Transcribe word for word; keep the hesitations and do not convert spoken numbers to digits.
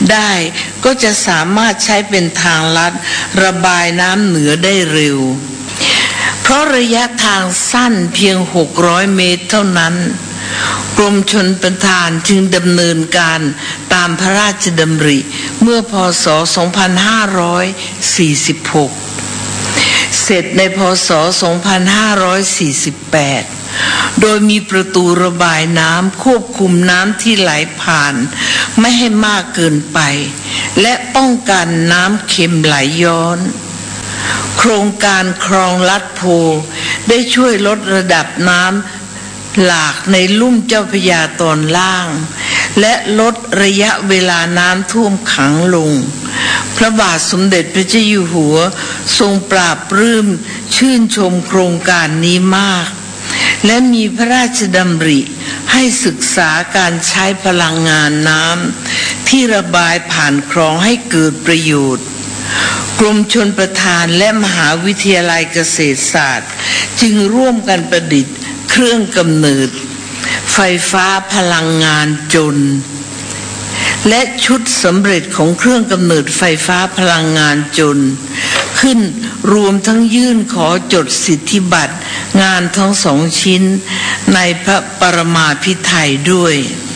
ได้ก็จะสามารถใช้เป็นทางลัดระบายน้ำเหนือได้เร็วเพราะระยะทางสั้นเพียงหกร้อยเมตรเท่านั้นกรมชลประทานจึงดำเนินการตามพระราชดำริเมื่อพ.ศ. สองพันห้าร้อยสี่สิบหกเสร็จในพ.ศ. สองพันห้าร้อยสี่สิบแปดโดยมีประตูระบายน้ำควบคุมน้ำที่ไหลผ่านไม่ให้มากเกินไปและป้องกันน้ำเค็มไหลย้อนโครงการคลองลัดโพได้ช่วยลดระดับน้ำหลากในลุ่มเจ้าพระยาตอนล่างและลดระยะเวลาน้ำท่วมขังลงพระบาทสมเด็จพระเจ้าอยู่หัวทรงปราบปลื้มชื่นชมโครงการนี้มากและมีพระราชดำริให้ศึกษาการใช้พลังงานน้ำที่ระบายผ่านคลองให้เกิดประโยชน์กรมชลประทานและมหาวิทยาลัยเกษตรศาสตร์จึงร่วมกันประดิษฐ์เครื่องกำเนิดไฟฟ้าพลังงานจนและชุดสำเร็จของเครื่องกำเนิดไฟฟ้าพลังงานจนขึ้นรวมทั้งยื่นขอจดสิทธิบัตรงานทั้งสองชิ้นในพระปรมาภิไธยด้วย